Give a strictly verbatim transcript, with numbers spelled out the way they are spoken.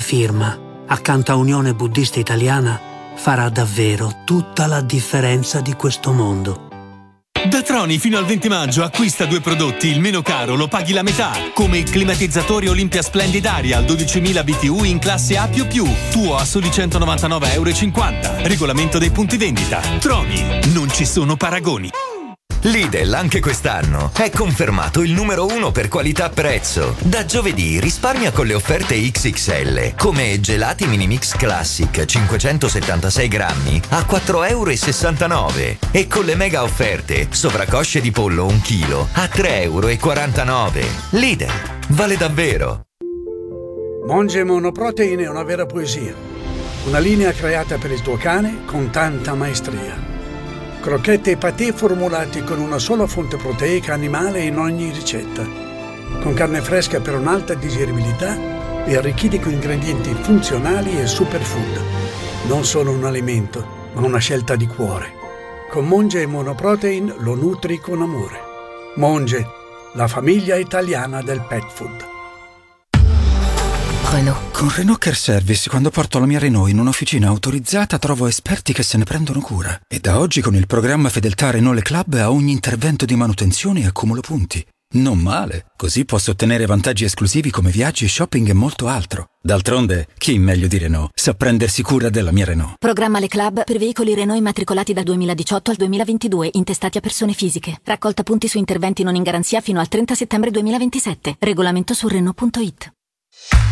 firma, accanto a Unione Buddista Italiana, farà davvero tutta la differenza di questo mondo. Da Troni fino al venti maggio acquista due prodotti, il meno caro lo paghi la metà, come il climatizzatore Olympia Splendid Aria al dodicimila B T U in classe A più più, tuo a soli centonovantanove e cinquanta euro. Regolamento dei punti vendita. Troni, non ci sono paragoni. Lidl anche quest'anno è confermato il numero uno per qualità-prezzo. Da giovedì risparmia con le offerte X X L, come gelati mini mix classic cinquecentosettantasei grammi a quattro e sessantanove euro e con le mega offerte sovracosce di pollo un chilo a tre e quarantanove euro. Lidl, vale davvero. Monge Monoprotein è una vera poesia, una linea creata per il tuo cane con tanta maestria. Crocchette e patè formulati con una sola fonte proteica animale in ogni ricetta, con carne fresca per un'alta digeribilità e arricchiti con ingredienti funzionali e superfood. Non solo un alimento, ma una scelta di cuore. Con Monge Monoprotein lo nutri con amore. Monge, la famiglia italiana del pet food. Renault. Con Renault Care Service, quando porto la mia Renault in un'officina autorizzata, trovo esperti che se ne prendono cura. E da oggi con il programma Fedeltà Renault Le Club a ogni intervento di manutenzione accumulo punti. Non male, così posso ottenere vantaggi esclusivi come viaggi, shopping e molto altro. D'altronde, chi meglio di Renault sa prendersi cura della mia Renault. Programma Le Club per veicoli Renault immatricolati dal duemiladiciotto al duemilaventidue, intestati a persone fisiche. Raccolta punti su interventi non in garanzia fino al trenta settembre duemilaventisette. Regolamento su Renault punto it.